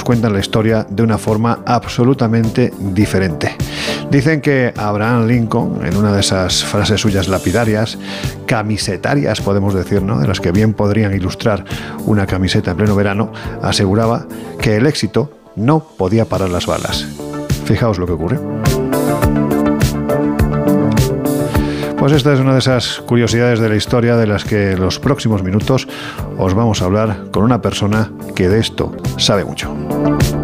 cuentan la historia de una forma absolutamente diferente. Dicen que Abraham Lincoln, en una de esas frases suyas lapidarias, camisetarias podemos decir, ¿no?, de las que bien podrían ilustrar una camiseta en pleno verano, aseguraba que el éxito no podía parar las balas. Fijaos lo que ocurre. Pues esta es una de esas curiosidades de la historia de las que en los próximos minutos os vamos a hablar con una persona que de esto sabe mucho.